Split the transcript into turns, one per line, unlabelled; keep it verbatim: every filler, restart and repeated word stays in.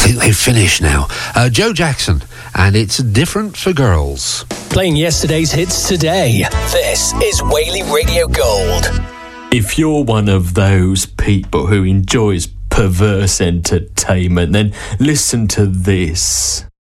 think they've finished now. Uh, Joe Jackson, and it's different for girls.
Playing yesterday's hits today. This is Whaley Radio Gold.
If you're one of those people who enjoys perverse entertainment, then listen to this.